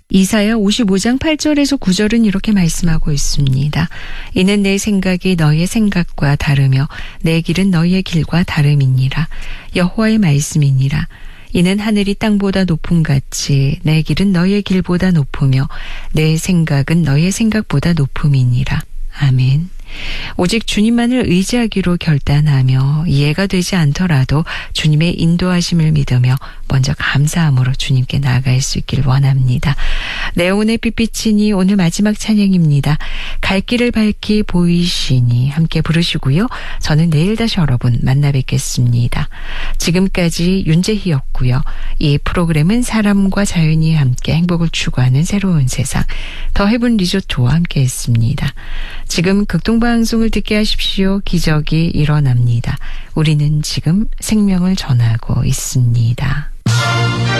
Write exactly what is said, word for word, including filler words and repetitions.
이사야 오십오 장 팔 절에서 구 절은 이렇게 말씀하고 있습니다. 이는 내 생각이 너의 생각과 다르며 내 길은 너의 길과 다름이니라. 여호와의 말씀이니라. 이는 하늘이 땅보다 높음같이 내 길은 너의 길보다 높으며 내 생각은 너의 생각보다 높음이니라. 아멘. 오직 주님만을 의지하기로 결단하며 이해가 되지 않더라도 주님의 인도하심을 믿으며 먼저 감사함으로 주님께 나아갈 수 있길 원합니다. 레온의 빛비치니 오늘 마지막 찬양입니다. 갈 길을 밝히 보이시니 함께 부르시고요. 저는 내일 다시 여러분 만나 뵙겠습니다. 지금까지 윤재희였고요. 이 프로그램은 사람과 자연이 함께 행복을 추구하는 새로운 세상 더 헤븐 리조트와 함께했습니다. 지금 극동방송을 듣게 하십시오. 기적이 일어납니다. 우리는 지금 생명을 전하고 있습니다.